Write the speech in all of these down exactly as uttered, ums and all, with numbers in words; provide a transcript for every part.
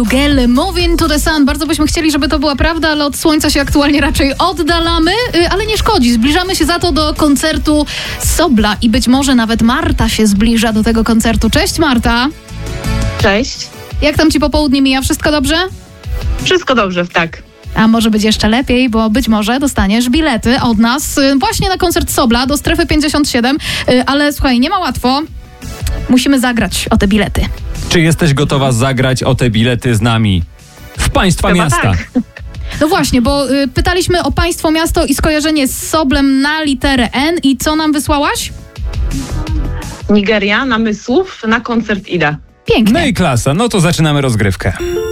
Lugel, Moving to the Sun. Bardzo byśmy chcieli, żeby to była prawda, ale od słońca się aktualnie raczej oddalamy, ale nie szkodzi. Zbliżamy się za to do koncertu Sobla i być może nawet Marta się zbliża do tego koncertu. Cześć Marta. Cześć. Jak tam ci popołudnie mija? Wszystko dobrze? Wszystko dobrze, tak. A może być jeszcze lepiej, bo być może dostaniesz bilety od nas właśnie na koncert Sobla do Strefy pięćdziesiąt siedem, ale słuchaj, nie ma łatwo. Musimy zagrać o te bilety. Czy jesteś gotowa zagrać o te bilety z nami w państwa Chyba miasta? tak. No właśnie, bo y, pytaliśmy o państwo, miasto i skojarzenie z Soblem na literę N i co nam wysłałaś? Nigeria, Namysłów, na koncert idę. Pięknie. No i klasa, no to zaczynamy rozgrywkę.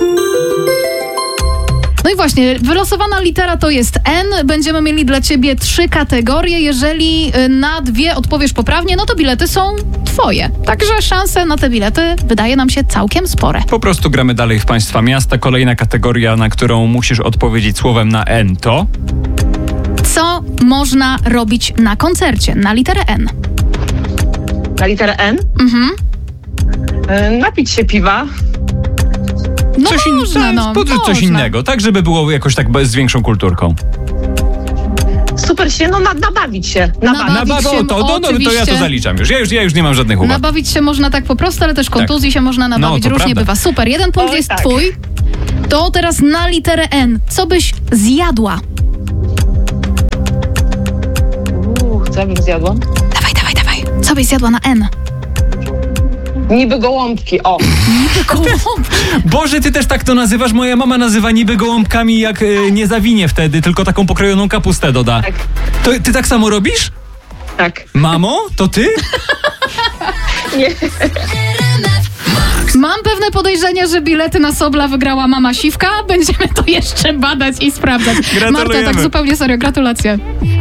No i właśnie, wylosowana litera to jest N. Będziemy mieli dla ciebie trzy kategorie. Jeżeli y, na dwie odpowiesz poprawnie, no to bilety są twoje. Także szanse na te bilety wydaje nam się całkiem spore. Po prostu gramy dalej w państwa miasta. Kolejna kategoria, na którą musisz odpowiedzieć słowem na N to... Co można robić na koncercie na literę N? Na literę N? Mhm. Y, napić się piwa. No coś in- można, tak, no. podrzuć coś można. innego, tak żeby było jakoś tak bez, z większą kulturką. Super się, no na, nabawić się. Nabawić. Nabawić Na się, to, no, no, to ja oczywiście. to zaliczam już. Ja już, ja już nie mam żadnych uwag. Nabawić się można tak po prostu, ale też kontuzji się można nabawić. No, to Różnie prawda. bywa. Super, jeden punkt Oj, jest tak. twój. To teraz na literę N. Co byś zjadła? Uuu, co ja bym zjadła? Dawaj, dawaj, dawaj. Co byś zjadła na N? Niby gołąbki, o. Boże, ty też tak to nazywasz? Moja mama nazywa niby gołąbkami, jak y, nie zawinie wtedy, tylko taką pokrojoną kapustę doda. Tak. To, ty tak samo robisz? Tak. Mamo? To ty? Nie. Mam pewne podejrzenie, że bilety na Sobla wygrała mama Siwka. Będziemy to jeszcze badać i sprawdzać. Marta, Gratulujemy. tak zupełnie serio, gratulacje.